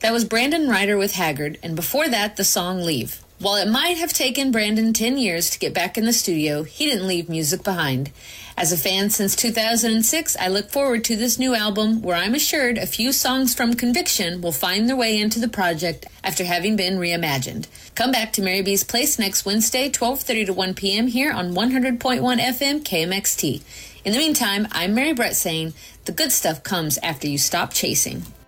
That was Brandon Ryder with Haggard, and before that, the song Leave. While it might have taken Brandon 10 years to get back in the studio, he didn't leave music behind. As a fan since 2006, I look forward to this new album where I'm assured a few songs from Conviction will find their way into the project after having been reimagined. Come back to Mary B's Place next Wednesday, 12:30 to 1 p.m. here on 100.1 FM KMXT. In the meantime, I'm Mary Brett saying the good stuff comes after you stop chasing.